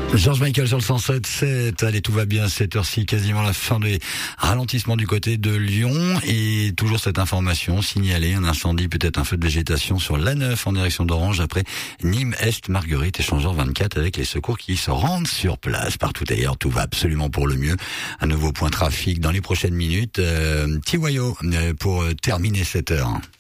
George Michael sur le 107.7. Allez, tout va bien, cette heure-ci, quasiment la fin des ralentissements du côté de Lyon. Et toujours cette information signalée, un incendie, peut-être un feu de végétation sur l'A9 en direction d'Orange après Nîmes Est, Marguerite, échangeur 24 avec les secours qui se rendent sur place. Partout ailleurs, tout va absolument pour le mieux. Un nouveau point trafic dans les prochaines minutes. Petit Wayo pour terminer cette heure.